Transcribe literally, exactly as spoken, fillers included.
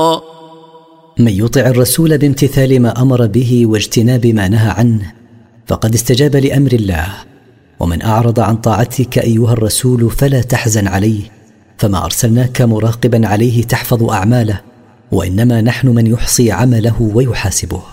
من يطع الرسول بامتثال ما أمر به واجتناب ما نهى عنه فقد استجاب لأمر الله. ومن أعرض عن طاعتك أيها الرسول فلا تحزن عليه، فما أرسلناك مراقبا عليه تحفظ أعماله، وإنما نحن من يحصي عمله ويحاسبه.